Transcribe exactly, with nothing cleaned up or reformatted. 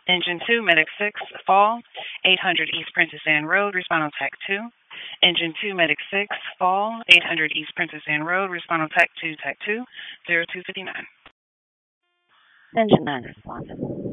Engine two, Medic six, fall, eight hundred East Princess Anne Road, respond on Tech two. Engine two, Medic six, fall, eight hundred East Princess Anne Road, respond on Tech two, Tech two, zero two five nine. Engine nine responsive.